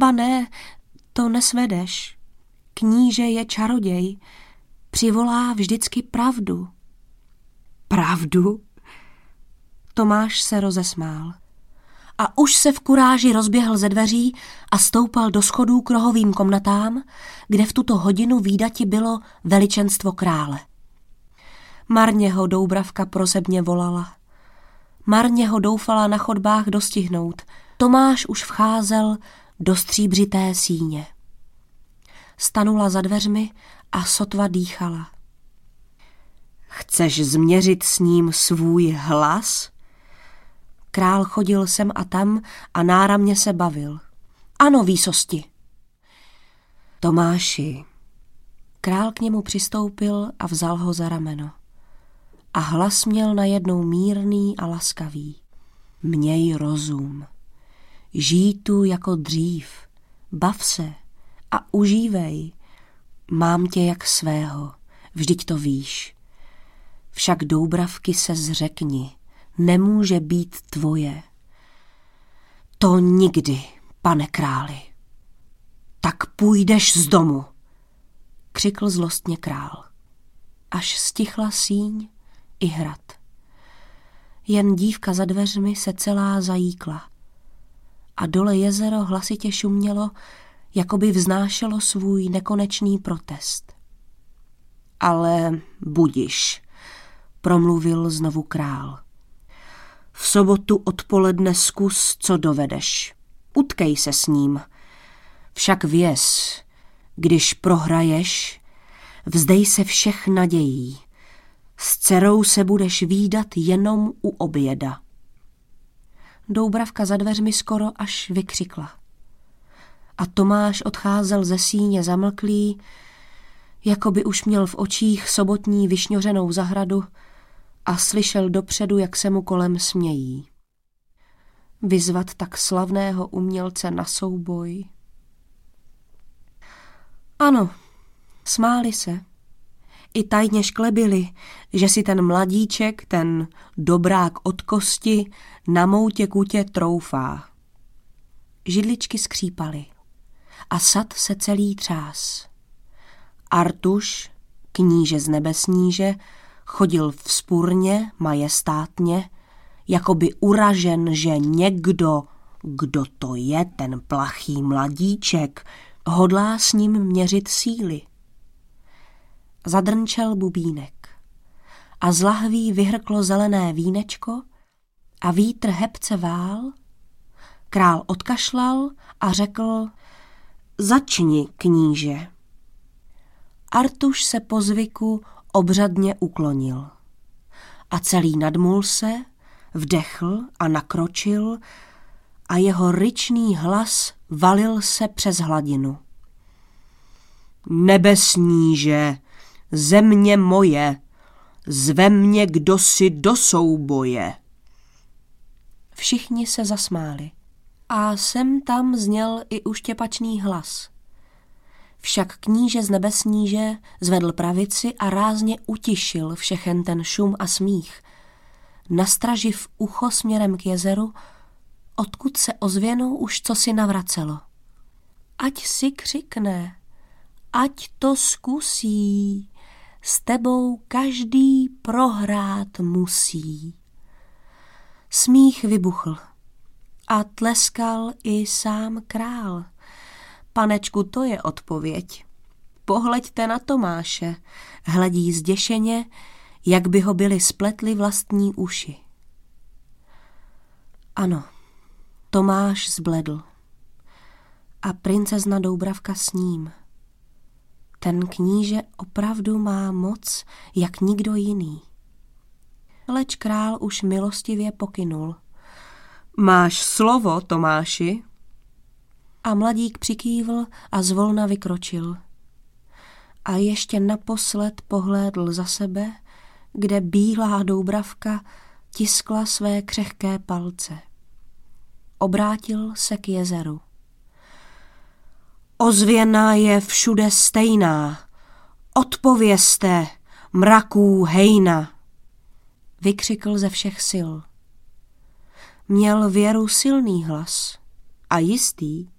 Ba ne, to nesvedeš. Kníže je čaroděj. Přivolá vždycky pravdu. Pravdu? Tomáš se rozesmál. A už se v kuráži rozběhl ze dveří a stoupal do schodů k rohovým komnatám, kde v tuto hodinu vídati bylo veličenstvo krále. Marně ho Doubravka prosebně volala. Marně ho doufala na chodbách dostihnout. Tomáš už vcházel do stříbřité síně. Stanula za dveřmi a sotva dýchala. Chceš změřit s ním svůj hlas? Král chodil sem a tam a náramně se bavil. Ano, výsosti. Tomáši. Král k němu přistoupil a vzal ho za rameno. A hlas měl najednou mírný a laskavý. Měj rozum. Žij tu jako dřív. Bav se a užívej. Mám tě jak svého, vždyť to víš. Však Doubravky se zřekni, nemůže být tvoje. To nikdy, pane králi. Tak půjdeš z domu, křikl zlostně král. Až stichla síň i hrad. Jen dívka za dveřmi se celá zajíkla. A dole jezero hlasitě šumělo, jako by vznášelo svůj nekonečný protest. Ale budiš, promluvil znovu král. V sobotu odpoledne zkus, co dovedeš. Utkej se s ním. Však věz, když prohraješ, vzdej se všech nadějí. S dcerou se budeš vídat jenom u oběda. Doubravka za dveřmi skoro až vykřikla. A Tomáš odcházel ze síně zamlklý, jako by už měl v očích sobotní vyšňořenou zahradu a slyšel dopředu, jak se mu kolem smějí. Vyzvat tak slavného umělce na souboj. Ano, smáli se. I tajně šklebili, že si ten mladíček, ten dobrák od kosti, na moutě kutě troufá. Židličky skřípaly a sad se celý třás. Artuš, kníže z nebesníže, chodil vzpurně, majestátně, jako by uražen, že někdo, kdo to je ten plachý mladíček, hodlá s ním měřit síly. Zadrnčel bubínek a z lahví vyhrklo zelené vínečko a vítr hebce vál. Král odkašlal a řekl: Začni, kníže. Artuš se po zvyku obřadně uklonil a celý nadmul se, vdechl a nakročil a jeho ryčný hlas valil se přes hladinu. Nebesníže, země moje, zve mě kdosi do souboje. Všichni se zasmáli a sem tam zněl i uštěpačný hlas. Však kníže z nebesníže zvedl pravici a rázně utišil všechen ten šum a smích, nastraživ ucho směrem k jezeru, odkud se ozvěnou už cosi navracelo. Ať si křikne, ať to zkusí, s tebou každý prohrát musí. Smích vybuchl a tleskal i sám král. Panečku, to je odpověď. Pohleďte na Tomáše, hledí zděšeně, jak by ho byly spletly vlastní uši. Ano, Tomáš zbledl. A princezna Doubravka s ním. Ten kníže opravdu má moc, jak nikdo jiný. Leč král už milostivě pokynul. Máš slovo, Tomáši? A mladík přikývl a zvolna vykročil. A ještě naposled pohlédl za sebe, kde bílá Doubravka tiskla své křehké palce. Obrátil se k jezeru. Ozvěna je všude stejná. Odpovězte, mraků hejna, vykřikl ze všech sil. Měl věru silný hlas a jistý,